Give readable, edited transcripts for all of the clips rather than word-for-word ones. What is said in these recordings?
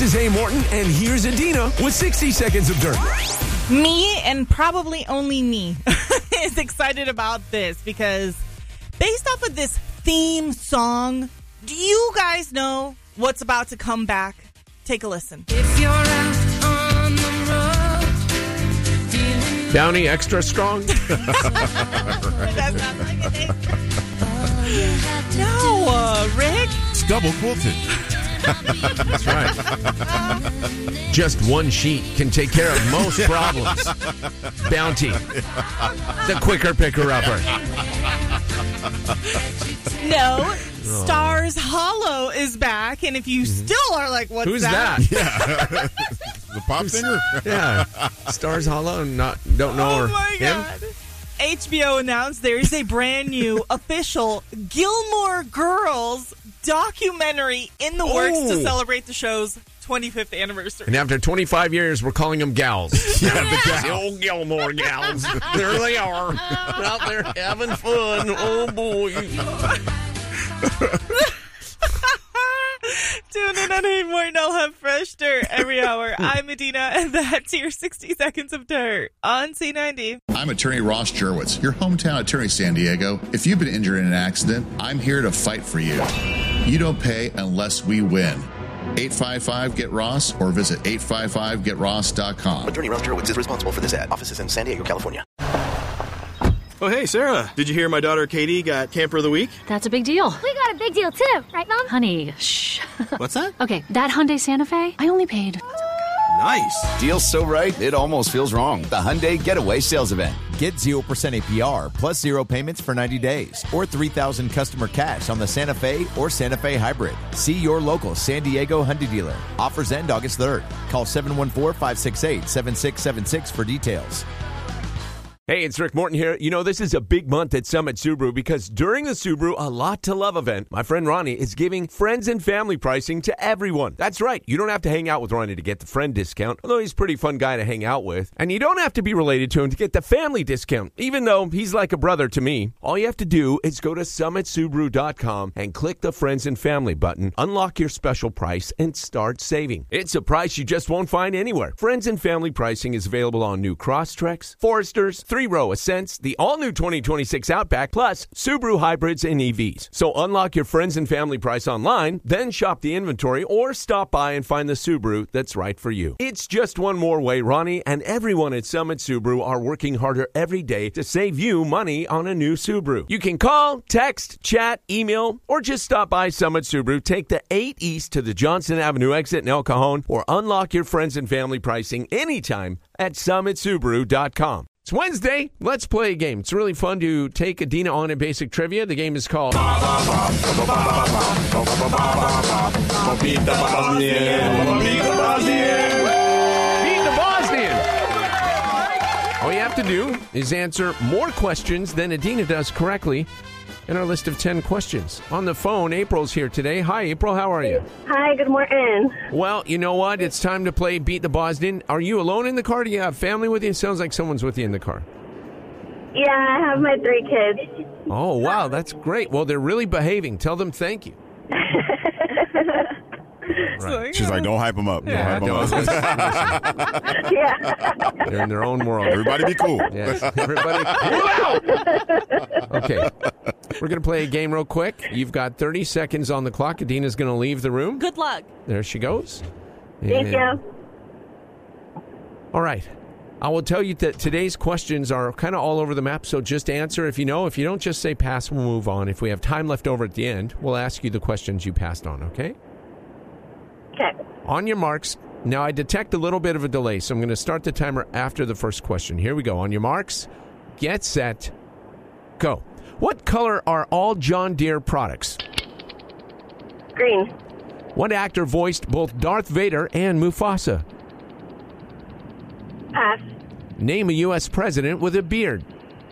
is A. Morton, and here's Adina with 60 Seconds of Dirt. Me, and probably only me, is excited about this because based off of this theme song, do you guys know what's about to come back? Take a listen. If you're out on the road, Downey extra strong? That's not like it. No, Rick. It's double quilted. That's right. Just one sheet can take care of most problems. Bounty. The quicker picker-upper. No, Stars Hollow is back, and if you still are like, what's Who's that? Yeah. The pop singer? Yeah. Stars Hollow and don't know her. Oh my God. HBO announced there is a brand new official Gilmore Girls documentary in the works to celebrate the show's 25th anniversary. And after 25 years, we're calling them gals. Yeah, the gal. The old Gilmore gals. There they are. Out there having fun. Oh, boy. Tune in on A. Morton. I'll have fresh dirt every hour. I'm Adina, and that's your 60 Seconds of Dirt on C90. I'm attorney Ross Jerwitz, your hometown attorney, San Diego. If you've been injured in an accident, I'm here to fight for you. You don't pay unless we win. 855-GET-ROSS or visit 855getross.com. Attorney Ross Jerwitz is responsible for this ad. Office is in San Diego, California. Oh, hey, Sarah. Did you hear my daughter Katie got Camper of the Week? That's a big deal. We got a big deal, too. Right, Mom? Honey, shh. What's that? Okay, that Hyundai Santa Fe, I only paid. Nice. Deal's so right, it almost feels wrong. The Hyundai Getaway Sales Event. Get 0% APR plus 0 payments for 90 days or $3,000 customer cash on the Santa Fe or Santa Fe Hybrid. See your local San Diego Hyundai dealer. Offers end August 3rd. Call 714-568-7676 for details. Hey, it's Rick Morton here. You know, this is a big month at Summit Subaru because during the Subaru A Lot to Love event, my friend Ronnie is giving friends and family pricing to everyone. That's right. You don't have to hang out with Ronnie to get the friend discount, although he's a pretty fun guy to hang out with. And you don't have to be related to him to get the family discount, even though he's like a brother to me. All you have to do is go to summitsubaru.com and click the Friends and Family button, unlock your special price, and start saving. It's a price you just won't find anywhere. Friends and Family pricing is available on new Crosstreks, Foresters, 3-row Ascents, the all-new 2026 Outback, plus Subaru hybrids and EVs. So unlock your friends and family price online, then shop the inventory, or stop by and find the Subaru that's right for you. It's just one more way Ronnie and everyone at Summit Subaru are working harder every day to save you money on a new Subaru. You can call, text, chat, email, or just stop by Summit Subaru. Take the 8 East to the Johnson Avenue exit in El Cajon, or unlock your friends and family pricing anytime at summitsubaru.com. It's Wednesday. Let's play a game. It's really fun to take Adina on in basic trivia. The game is called Beat the Bosnian. Beat the Bosnian. All you have to do is answer more questions than Adina does correctly in our list of 10 questions. On the phone, April's here today. Hi, April. How are you? Hi, good morning. Well, you know what? It's time to play Beat the Bosnian. Are you alone in the car? Do you have family with you? It sounds like someone's with you in the car. Yeah, I have my 3 kids. Oh, wow. That's great. Well, they're really behaving. Tell them thank you. Right. She's like, don't hype them up. Yeah, don't hype them up. Yeah. They're in their own world. Everybody be cool. Yes. Everybody cool out. Okay. We're going to play a game real quick. You've got 30 seconds on the clock. Adina's going to leave the room. Good luck. There she goes. Thank you. All right. I will tell you that today's questions are kind of all over the map, so just answer if you know. If you don't, just say pass, we'll move on. If we have time left over at the end, we'll ask you the questions you passed on, okay? Okay. On your marks. Now, I detect a little bit of a delay, so I'm going to start the timer after the first question. Here we go. On your marks, get set, go. What color are all John Deere products? Green. What actor voiced both Darth Vader and Mufasa? Pass. Name a U.S. president with a beard.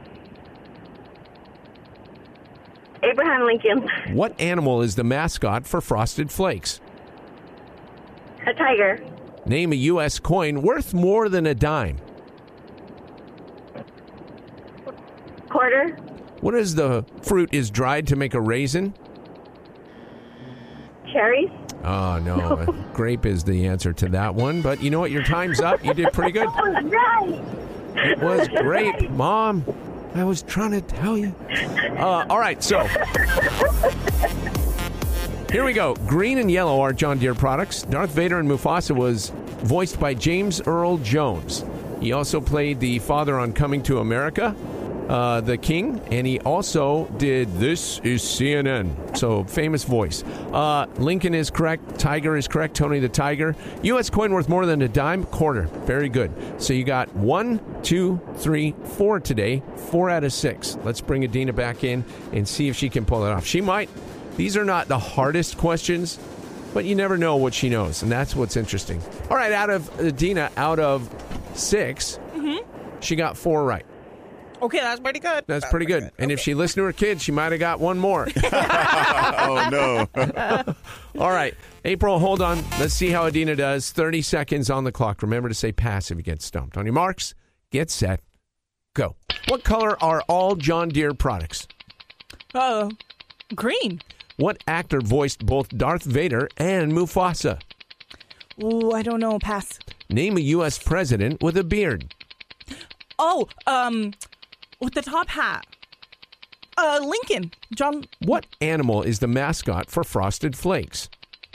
Abraham Lincoln. What animal is the mascot for Frosted Flakes? A tiger. Name a U.S. coin worth more than a dime. Quarter. What is the fruit is dried to make a raisin? Cherries? Oh, no. Grape is the answer to that one. But you know what? Your time's up. You did pretty good. Right. It was great, Mom. I was trying to tell you. All right, so here we go. Green and yellow are John Deere products. Darth Vader and Mufasa was voiced by James Earl Jones. He also played the father on Coming to America, the king, and he also did This is CNN. So, famous voice. Lincoln is correct. Tiger is correct. Tony the Tiger. U.S. coin worth more than a dime? Quarter. Very good. So, you got 1, 2, 3, 4 today. 4 out of 6. Let's bring Adina back in and see if she can pull it off. She might. These are not the hardest questions, but you never know what she knows, and that's what's interesting. All right, out of 6, she got 4 right. Okay, that's pretty good. That's pretty good. And if she listened to her kids, she might have got 1 more. Oh, no. All right. April, hold on. Let's see how Adina does. 30 seconds on the clock. Remember to say pass if you get stumped. On your marks, get set, go. What color are all John Deere products? Green. What actor voiced both Darth Vader and Mufasa? Ooh, I don't know. Pass. Name a U.S. president with a beard. Oh, with the top hat. Lincoln. John. What animal is the mascot for Frosted Flakes?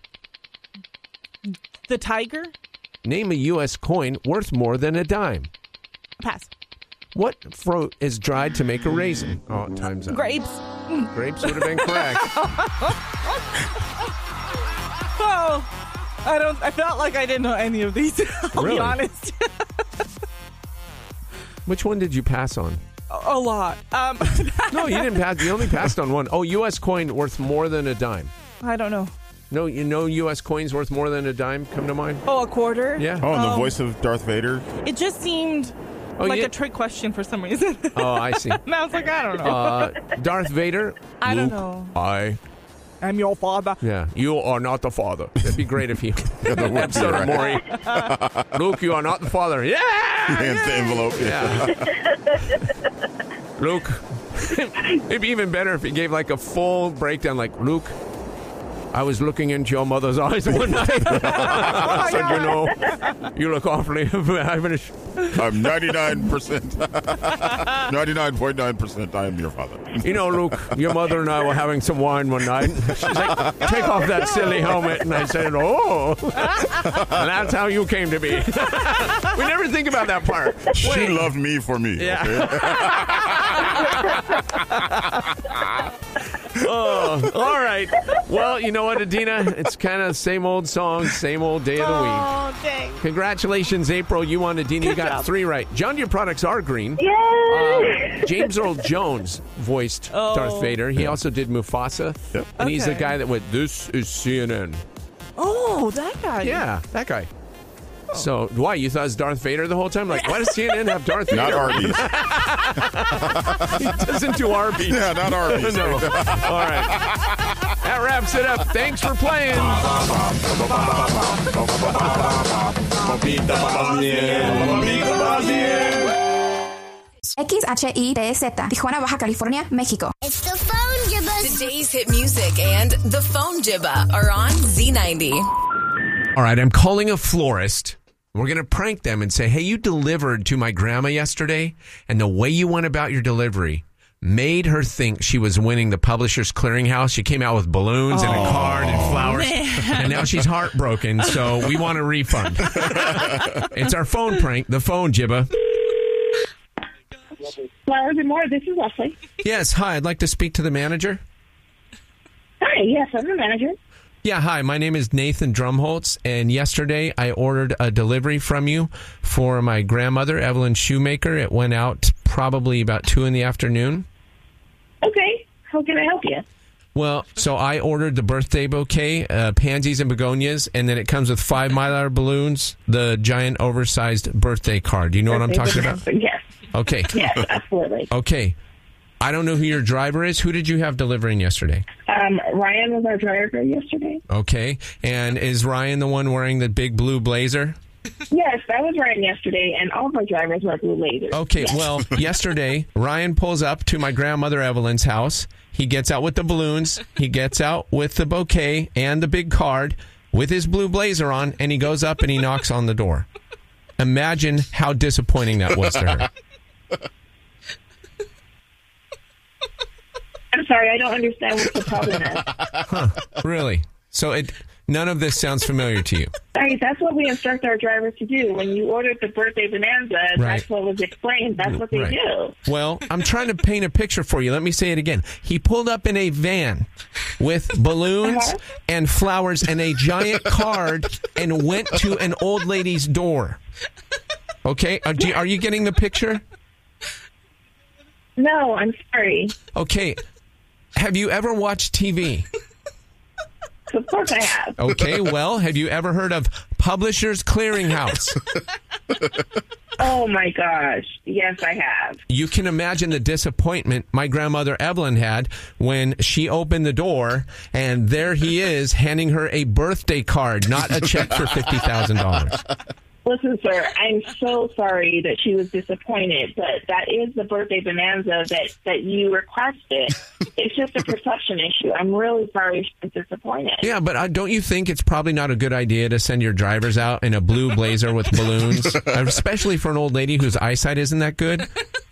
The tiger. Name a U.S. coin worth more than a dime. Pass. What fruit is dried to make a raisin? Oh, time's up. Grapes. Grapes would have been correct. Oh, I felt like I didn't know any of these. I'll Really? be honest. Which one did you pass on? A lot. No, you didn't pass. You only passed on one. Oh, U.S. coin worth more than a dime. I don't know. No, you know U.S. coins worth more than a dime come to mind? Oh, a quarter? Yeah. Oh, and the voice of Darth Vader? It just seemed like a trick question for some reason. Oh, I see. And I was like, I don't know. Darth Vader. I Luke, don't know. I am your father. Yeah, you are not the father. That'd be great if he. That would be Episode of right. Maury. Luke, you are not the father. Yeah. He hands the envelope. Yeah. Luke. It'd be even better if he gave like a full breakdown, like Luke. I was looking into your mother's eyes one night. I said, you know, you look awfully. I'm 99%. 99.9% I am your father. You know, Luke, your mother and I were having some wine one night. She's like, take off that silly helmet. And I said, oh. And that's how you came to be. We never think about that part. She loved me for me. Yeah. Okay? Oh, all right. Well, you know what, Adina? It's kind of same old song, same old day of the week. Oh, dang. Congratulations, April. You won, Adina. You got 3 right. John Deere products are green. Yay! James Earl Jones voiced Darth Vader. He also did Mufasa. Yep. And he's the Okay. guy that went, this is CNN. Oh, that guy. Yeah, that guy. So, why? You thought it was Darth Vader the whole time? Like, why does CNN have Darth Vader? Not Arby's. He doesn't do Arby's. Yeah, not Arby's. No. All right. That wraps it up. Thanks for playing. XHITZ, Tijuana, Baja California, México. It's the phone Jibba. Today's hit music and the phone Jibba are on Z90. All right, I'm calling a florist. We're going to prank them and say, hey, you delivered to my grandma yesterday, and the way you went about your delivery made her think she was winning the Publishers Clearinghouse. She came out with balloons and a card and flowers, and now she's heartbroken, so we want a refund. It's our phone prank, the phone Jibba. Flowers and more. This is Leslie. Yes, hi, I'd like to speak to the manager. Hi, yes, I'm the manager. Yeah, hi, my name is Nathan Drumholtz, and yesterday I ordered a delivery from you for my grandmother, Evelyn Shoemaker. It went out probably about 2 in the afternoon. Okay, how can I help you? Well, so I ordered the birthday bouquet, pansies and begonias, and then it comes with 5 Mylar balloons, the giant oversized birthday card. Do you know what I'm talking about? Yes. Okay. Yes, absolutely. Okay. I don't know who your driver is. Who did you have delivering yesterday? Ryan was our driver yesterday. Okay. And is Ryan the one wearing the big blue blazer? Yes, that was Ryan yesterday, and all of our drivers were blue blazers. Okay, well, yesterday, Ryan pulls up to my grandmother Evelyn's house. He gets out with the balloons. He gets out with the bouquet and the big card with his blue blazer on, and he goes up and he knocks on the door. Imagine how disappointing that was to her. I'm sorry, I don't understand what the problem is. Huh, really? So none of this sounds familiar to you? Sorry, that's what we instruct our drivers to do. When you ordered the birthday bonanza, that's what was explained. That's what they do. Well, I'm trying to paint a picture for you. Let me say it again. He pulled up in a van with balloons and flowers and a giant card and went to an old lady's door. Okay? Are you getting the picture? No, I'm sorry. Okay. Have you ever watched TV? Of course I have. Okay, well, have you ever heard of Publishers Clearinghouse? Oh, my gosh. Yes, I have. You can imagine the disappointment my grandmother Evelyn had when she opened the door, and there he is handing her a birthday card, not a check for $50,000. Listen, sir, I'm so sorry that she was disappointed, but that is the birthday bonanza that you requested. It's just a perception issue. I'm really sorry she was disappointed. Yeah, but don't you think it's probably not a good idea to send your drivers out in a blue blazer with balloons, especially for an old lady whose eyesight isn't that good?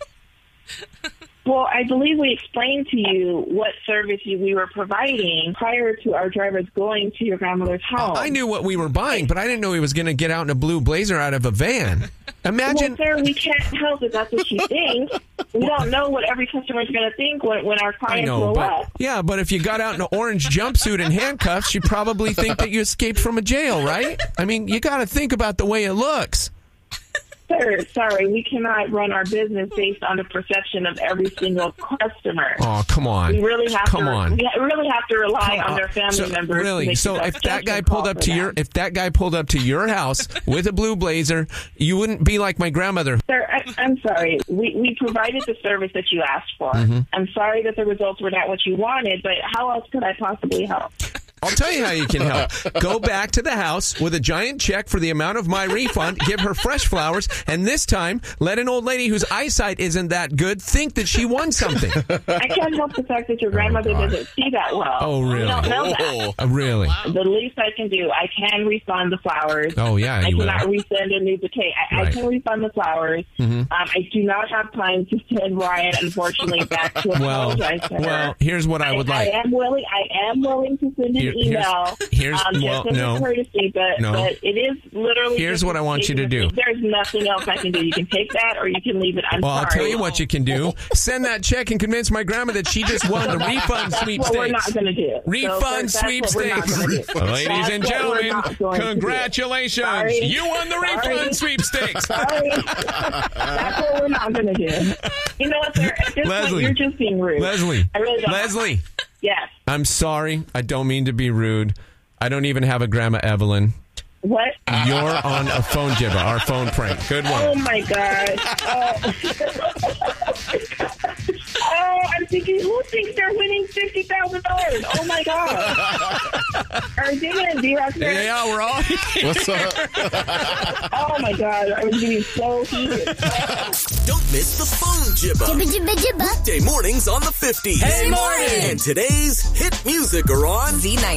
Well, I believe we explained to you what service we were providing prior to our drivers going to your grandmother's home. I knew what we were buying, but I didn't know he was going to get out in a blue blazer out of a van. Imagine. Well, sir, we can't help if that's what she thinks. We don't know what every customer is going to think when our clients roll up. Yeah, but if you got out in an orange jumpsuit and handcuffs, you probably think that you escaped from a jail, right? I mean, you got to think about the way it looks. Sir, sorry, we cannot run our business based on the perception of every single customer. Oh, come on. We really have We really have to rely on their family members. Really? To make If that guy pulled up to your house with a blue blazer, you wouldn't be like my grandmother. Sir, I'm sorry. We provided the service that you asked for. Mm-hmm. I'm sorry that the results were not what you wanted, but how else could I possibly help? I'll tell you how you can help. Go back to the house with a giant check for the amount of my refund, give her fresh flowers, and this time, let an old lady whose eyesight isn't that good think that she won something. I can't help the fact that your grandmother doesn't see that well. Oh, really? We don't know that. Really? The least I can do, I can refund the flowers. Oh, yeah, I you cannot will. resend a new bouquet. I can refund the flowers. Mm-hmm. I do not have time to send Ryan, unfortunately, back to apologize to her. Well, here's what I would like. I am willing to send an email. Here's just as a courtesy, but it is literally. Here's what I want you to do. There's nothing else I can do. You can take that, or you can leave it. I'm sorry. I'll tell you what you can do. Send that check and convince my grandma that she just won the refund sweepstakes. That's what we're not going to do. Refund sweepstakes. Ladies and gentlemen, congratulations. You won the refund sweepstakes. Sorry. That's what we're not going to do. You know what, sir? At this point, you're just being rude. Leslie. I really don't. Leslie. Yes. I'm sorry. I don't mean to be rude. I don't even have a Grandma Evelyn. What? You're on a phone jibber, our phone prank. Good one. Oh, my God. Oh, I'm thinking, who thinks they're winning $50,000? Oh, my God. Are you doing D-Rock there? Yeah, we're all here. What's up? Oh, my God. I was getting so heated. Don't miss the phone jibber. Jibba, jibba, jibba. Weekday mornings on the 50s. Hey, morning. And today's hit music are on Z90.